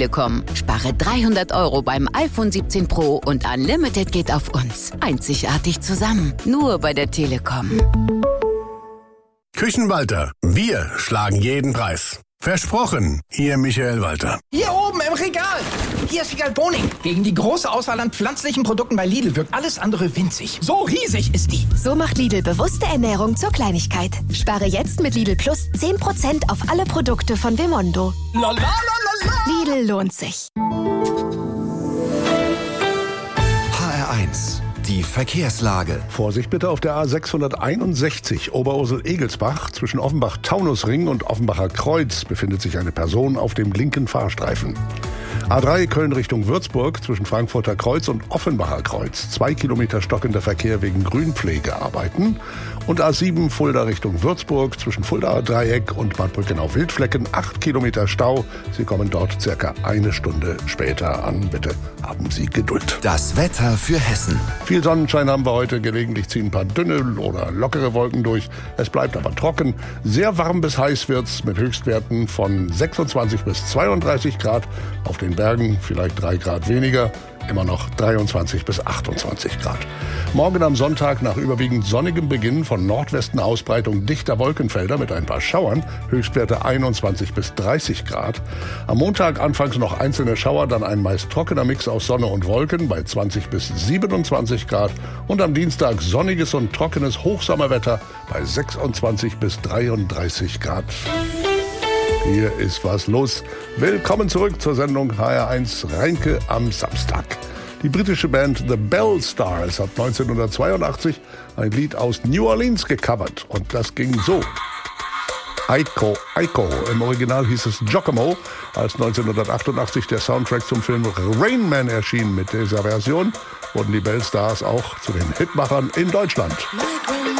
Telekom. Spare 300 € beim iPhone 17 Pro und Unlimited geht auf uns. Einzigartig zusammen. Nur bei der Telekom. Küchenwalter. Wir schlagen jeden Preis. Versprochen, Ihr Michael Walter. Hier oben im Regal. Hier ist Wiegald Boning. Gegen die große Auswahl an pflanzlichen Produkten bei Lidl wirkt alles andere winzig. So riesig ist die. So macht Lidl bewusste Ernährung zur Kleinigkeit. Spare jetzt mit Lidl Plus 10% auf alle Produkte von Vimondo. La la la la la. Lidl lohnt sich. HR1, die Verkehrslage. Vorsicht bitte auf der A661 Oberursel-Egelsbach. Zwischen Offenbach-Taunusring und Offenbacher Kreuz befindet sich eine Person auf dem linken Fahrstreifen. A3 Köln Richtung Würzburg zwischen Frankfurter Kreuz und Offenbacher Kreuz. 2 Kilometer stockender Verkehr wegen Grünpflegearbeiten. Und A7 Fulda Richtung Würzburg zwischen Fuldaer Dreieck und Bad Brückenau-Wildflecken. 8 Kilometer Stau. Sie kommen dort circa eine Stunde später an. Bitte haben Sie Geduld. Das Wetter für Hessen. Viel Sonnenschein haben wir heute. Gelegentlich ziehen ein paar dünne oder lockere Wolken durch. Es bleibt aber trocken. Sehr warm bis heiß wird's mit Höchstwerten von 26 bis 32 Grad. Auf den Bergen vielleicht 3 Grad weniger. Immer noch 23 bis 28 Grad. Morgen am Sonntag nach überwiegend sonnigem Beginn von Nordwesten Ausbreitung dichter Wolkenfelder mit ein paar Schauern. Höchstwerte 21 bis 30 Grad. Am Montag anfangs noch einzelne Schauer, dann ein meist trockener Mix aus Sonne und Wolken bei 20 bis 27 Grad. Und am Dienstag sonniges und trockenes Hochsommerwetter bei 26 bis 33 Grad. Hier ist was los. Willkommen zurück zur Sendung HR1 Reinke am Samstag. Die britische Band The Bell Stars hat 1982 ein Lied aus New Orleans gecovert. Und das ging so. Aiko, Aiko. Im Original hieß es Giacomo. Als 1988 der Soundtrack zum Film Rain Man erschien mit dieser Version, wurden die Bell Stars auch zu den Hitmachern in Deutschland.